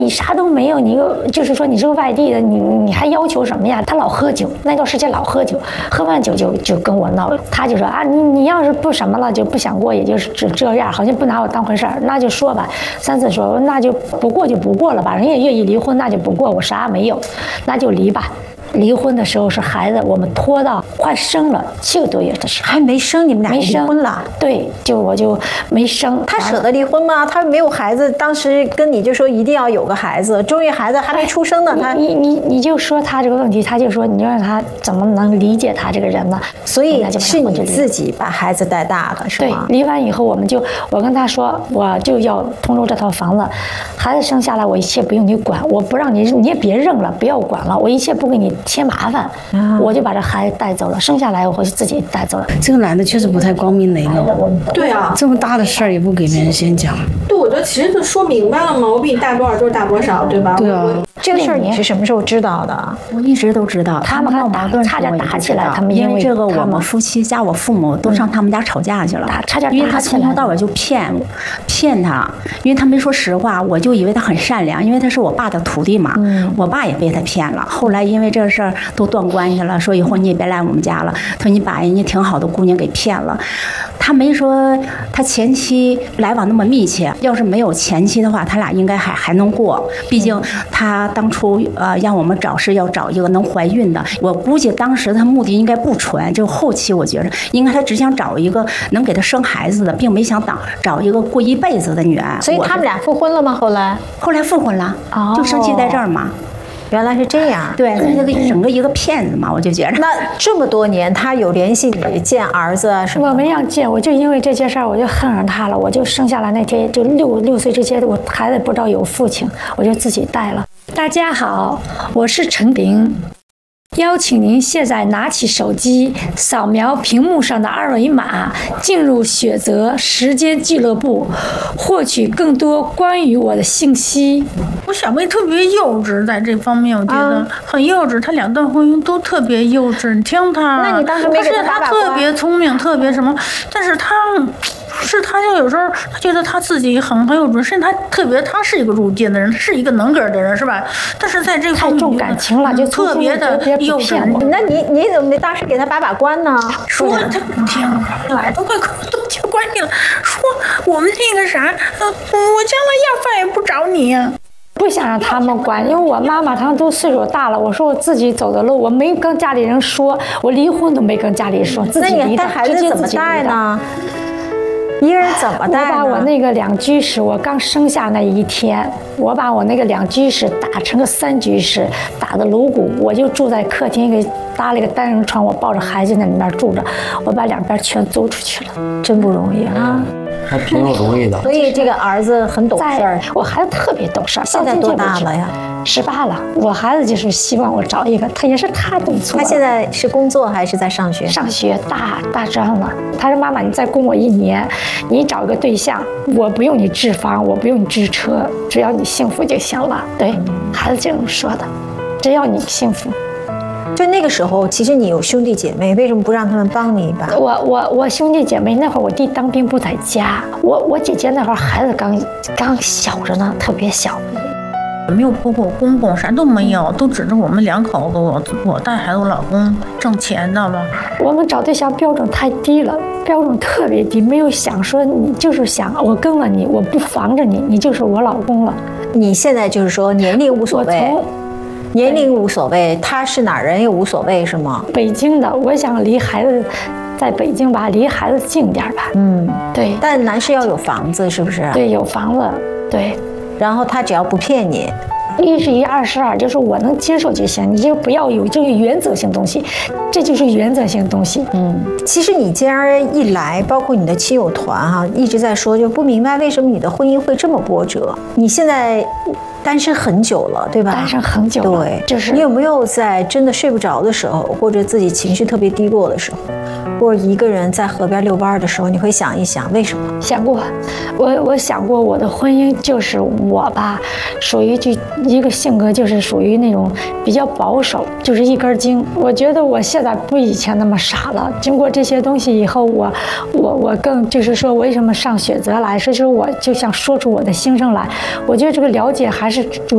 你啥都没有，你就是说你是个外地的，你还要求什么呀？他老喝酒，那段时间老喝酒，喝完酒就跟我闹，他就说啊，你要是不什么了，就不想过，也就是这样，好像不拿我当回事儿，那就说吧，3次说那就不过就不过了吧，人也愿意离婚，那就不过，我啥也没有，那就离吧。离婚的时候是孩子，我们拖到快生了7个多月的时候， 还没生，你们俩离婚了？ 对，我就没生。 他舍得离婚吗？他没有孩子，当时跟你就说一定要有个孩子，终于孩子还没出生呢。 你就说他这个问题，他就说你让他怎么能理解他这个人呢？ 所以是你自己把孩子带大的，是吗？ 对，离完以后我跟他说，我就要通州这套房子，孩子生下来我一切不用你管，我不让你也别认了，不要管了，我一切不给你添麻烦，我就把这孩子带走了，生下来我回去自己带走了。 这个男的确实不太光明磊落。 对啊， 这么大的事儿也不给别人先讲。 对，我觉得其实就说明白了嘛，我比你大多少就是大多少，对吧？ 对啊。 这个事儿你是什么时候知道的？ 我一直都知道， 他们闹矛盾差点打起来，他们因为这个我们夫妻加我父母都上他们家吵架去了， 差点打起来， 因为他从头到尾就骗他，因为他没说实话，我就以为他很善良，因为他是我爸的徒弟嘛，我爸也被他骗了。后来因为这个事儿都断关系了，说以后你也别来我们家了，他说你把人家挺好的姑娘给骗了。他没说他前妻来往那么密切，要是没有前妻的话，他俩应该还能过。毕竟他当初让我们找是要找一个能怀孕的，我估计当时他目的应该不纯，就后期我觉着应该他只想找一个能给他生孩子的，并没想找一个过一辈子的女儿。 所以他们俩复婚了吗？后来复婚了，就生气在这儿嘛。 原来是这样， 对，他这个整个一个骗子嘛，我就觉得。 那这么多年，他有联系你见儿子啊什么？ 我没让见，我就因为这件事儿，我就恨上他了。我就生下来那天，就六岁之前，我孩子不知道有父亲，我就自己带了。大家好，我是陈玲。邀请您现在拿起手机，扫描屏幕上的2维码，进入雪泽时间俱乐部，获取更多关于我的信息。 我小妹特别幼稚，在这方面我觉得很幼稚，她2段婚姻都特别幼稚。你听她， 那你当时没给她把把关？ 特别聪明，特别什么，但是她就有时候她觉得她自己很有准，甚至她是一个入界的人，是一个能干的人，是吧？但是在这方面太重感情了，就特别的幼稚。 那你怎么没当时给她把关呢？ 说她不听，来都快都结关系了，说我们那个啥，我将来要饭也不找你呀。 不想让他们管，因为我妈妈他们都岁数大了，我说我自己走的路，我没跟家里人说，我离婚都没跟家里人说，自己离的。 那你带孩子怎么带呢？一个人怎么带呢？ 我把我那个2居室，我刚生下那一天，我把我那个2居室打成个3居室，打的颅骨，我就住在客厅，给搭了一个单人床，我抱着孩子在里面住着，我把2边全租出去了，真不容易啊。 还挺有容易的。 所以这个儿子很懂事儿。 我孩子特别懂事儿。 现在多大了呀 ？18了。我孩子就是希望我找一个，他也是他懂错。 他现在是工作还是在上学？ 上学，大专了。他说：“妈妈，你再供我1年，你找个对象，我不用你置房，我不用你置车，只要你幸福就行了。”对，孩子这么说的，只要你幸福。 就那个时候，其实你有兄弟姐妹，为什么不让他们帮你一把？ 我兄弟姐妹那会儿，我弟当兵不在家，我姐姐那会儿孩子刚小着呢，特别小。 没有婆婆公公，啥都没有，都指着我们2口子，我带孩子，我老公挣钱，知道吧？ 我们找对象标准太低了，标准特别低，没有想说你就是想我跟了你，我不防着你，你就是我老公了。 你现在就是说年龄无所谓。年龄无所谓，他是哪儿人也无所谓，是吗？ 北京的，我想离孩子在北京吧，离孩子近点吧。对。 但男士要有房子，是不是？ 对，有房子，对。 然后他只要不骗你 ，1是1，2是2，就是我能接受就行，你就不要有这个原则性东西，这就是原则性东西。 其实你既然一来，包括你的亲友团一直在说，就不明白为什么你的婚姻会这么波折。你现在单身很久了，对吧？ 单身很久了， 对， 就是你有没有在真的睡不着的时候，或者自己情绪特别低落的时候，或者一个人在河边遛弯的时候，你会想一想为什么？ 想过，我想过我的婚姻就是我吧，属于一个性格就是属于那种比较保守，就是一根筋。我觉得我现在不以前那么傻了，经过这些东西以后，我更就是说为什么上雪泽来，是说我就想说出我的心声来。我觉得这个了解还是主